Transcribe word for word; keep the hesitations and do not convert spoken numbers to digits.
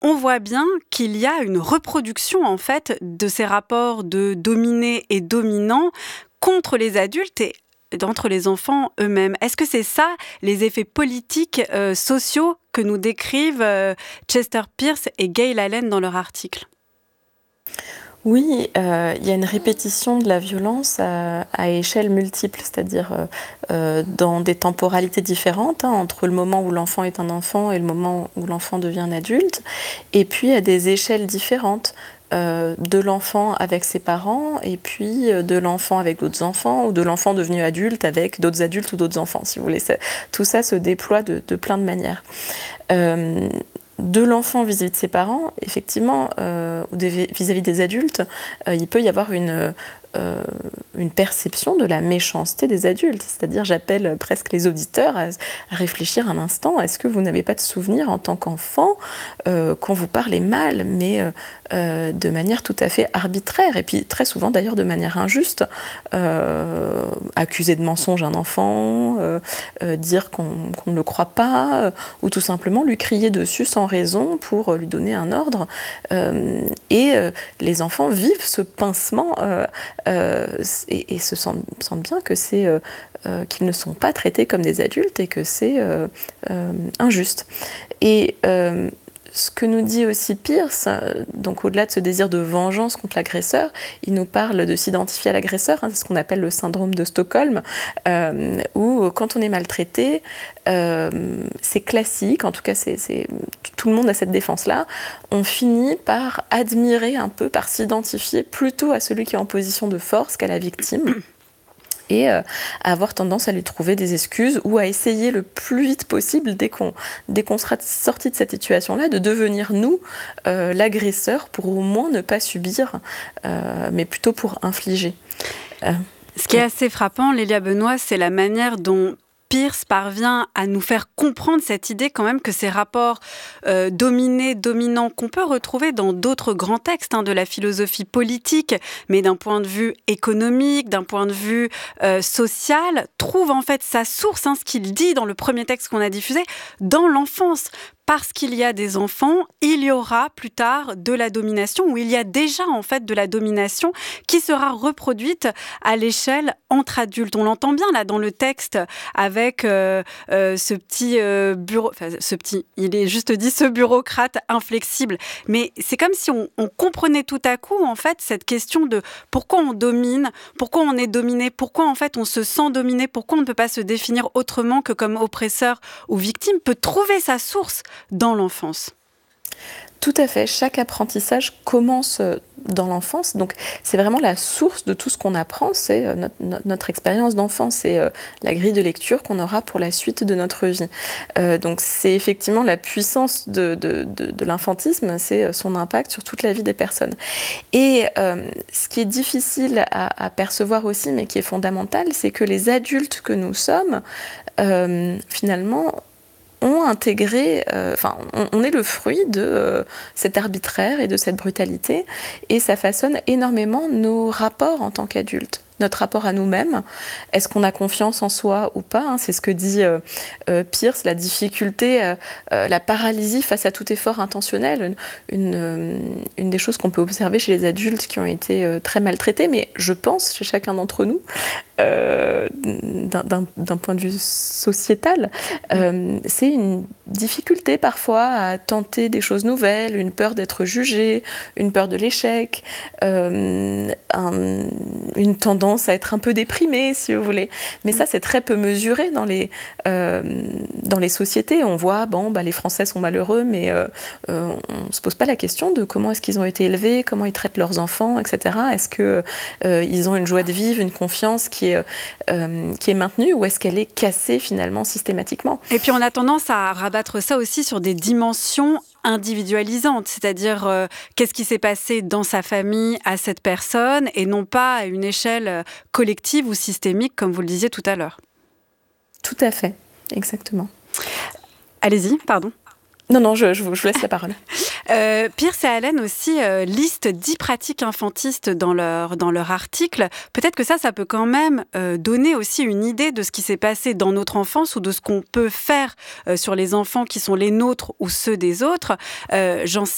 on voit bien qu'il y a une reproduction, en fait, de ces rapports de dominés et dominants contre les adultes et entre les enfants eux-mêmes. Est-ce que c'est ça, les effets politiques, euh, sociaux que nous décrivent euh, Chester Pierce et Gail Allen dans leur article ? Oui, euh, il y a une répétition de la violence à, à échelle multiple, c'est-à-dire euh, euh, dans des temporalités différentes, hein, entre le moment où l'enfant est un enfant et le moment où l'enfant devient un adulte, et puis à des échelles différentes. Euh, de l'enfant avec ses parents et puis euh, de l'enfant avec d'autres enfants ou de l'enfant devenu adulte avec d'autres adultes ou d'autres enfants, si vous voulez. Ça, tout ça se déploie de, de plein de manières. Euh, de l'enfant vis-à-vis de ses parents, effectivement, euh, ou des, vis-à-vis des adultes, euh, il peut y avoir une, euh, une perception de la méchanceté des adultes. C'est-à-dire, j'appelle presque les auditeurs à, à réfléchir un instant. Est-ce que vous n'avez pas de souvenir en tant qu'enfant euh, qu'on vous parlait mal, mais euh, euh, de manière tout à fait arbitraire, et puis très souvent d'ailleurs de manière injuste, euh, accuser de mensonge un enfant, euh, euh, dire qu'on, qu'on ne le croit pas, euh, ou tout simplement lui crier dessus sans raison pour lui donner un ordre. Euh, et euh, les enfants vivent ce pincement euh, euh, et, et se sentent, sentent bien que c'est, euh, euh, qu'ils ne sont pas traités comme des adultes et que c'est euh, euh, injuste. Et euh, ce que nous dit aussi Pierce, donc au-delà de ce désir de vengeance contre l'agresseur, il nous parle de s'identifier à l'agresseur, hein, c'est ce qu'on appelle le syndrome de Stockholm, euh, où quand on est maltraité, euh, c'est classique, en tout cas c'est, c'est, tout le monde a cette défense-là, on finit par admirer un peu, par s'identifier plutôt à celui qui est en position de force qu'à la victime. Et euh, à avoir tendance à lui trouver des excuses ou à essayer le plus vite possible, dès qu'on, dès qu'on sera sorti de cette situation-là, de devenir, nous, euh, l'agresseur pour au moins ne pas subir, euh, mais plutôt pour infliger. Euh, Ce qui est assez frappant, Lélia Benoît, c'est la manière dont Pierce parvient à nous faire comprendre cette idée quand même que ces rapports euh, dominés, dominants, qu'on peut retrouver dans d'autres grands textes hein, de la philosophie politique, mais d'un point de vue économique, d'un point de vue euh, social, trouvent en fait sa source, hein, ce qu'il dit dans le premier texte qu'on a diffusé, dans l'enfance. Parce qu'il y a des enfants, il y aura plus tard de la domination, ou il y a déjà en fait de la domination qui sera reproduite à l'échelle entre adultes. On l'entend bien là dans le texte avec euh, euh, ce petit euh, bureau, enfin ce petit, il est juste dit ce bureaucrate inflexible. Mais c'est comme si on, on comprenait tout à coup en fait cette question de pourquoi on domine, pourquoi on est dominé, pourquoi en fait on se sent dominé, pourquoi on ne peut pas se définir autrement que comme oppresseur ou victime, peut trouver sa source dans l'enfance. Tout à fait. Chaque apprentissage commence dans l'enfance. Donc, c'est vraiment la source de tout ce qu'on apprend. C'est notre, notre, notre expérience d'enfant. C'est euh, la grille de lecture qu'on aura pour la suite de notre vie. Euh, donc, c'est effectivement la puissance de, de, de, de l'infantisme. C'est son impact sur toute la vie des personnes. Et euh, ce qui est difficile à, à percevoir aussi, mais qui est fondamental, c'est que les adultes que nous sommes, euh, finalement, ont intégré, enfin, euh, on, on est le fruit de euh, cet arbitraire et de cette brutalité, et ça façonne énormément nos rapports en tant qu'adultes. Notre rapport à nous-mêmes, est-ce qu'on a confiance en soi ou pas, hein, c'est ce que dit euh, euh, Pierce, la difficulté, euh, euh, la paralysie face à tout effort intentionnel, une, une, euh, une des choses qu'on peut observer chez les adultes qui ont été euh, très maltraités, mais je pense chez chacun d'entre nous, euh, d'un, d'un, d'un point de vue sociétal, euh, c'est une difficulté parfois à tenter des choses nouvelles, une peur d'être jugé, une peur de l'échec, euh, un, une tendance à être un peu déprimé, si vous voulez. Mais ça, c'est très peu mesuré dans les, euh, dans les sociétés. On voit, bon, bah, les Français sont malheureux, mais euh, euh, on ne se pose pas la question de comment est-ce qu'ils ont été élevés, comment ils traitent leurs enfants, et cetera. Est-ce qu'ils euh, ont une joie de vivre, une confiance qui est, euh, qui est maintenue, ou est-ce qu'elle est cassée finalement systématiquement ? Et puis on a tendance à rabattre ça aussi sur des dimensions individualisante, c'est-à-dire euh, qu'est-ce qui s'est passé dans sa famille à cette personne et non pas à une échelle collective ou systémique, comme vous le disiez tout à l'heure. Tout à fait, exactement. Allez-y, pardon. Non, non, je, je vous laisse la parole. Euh, Pierce et Allen aussi euh, listent dix pratiques infantistes dans leur, dans leur article. Peut-être que ça, ça peut quand même euh, donner aussi une idée de ce qui s'est passé dans notre enfance ou de ce qu'on peut faire euh, sur les enfants qui sont les nôtres ou ceux des autres. Euh, j'en cite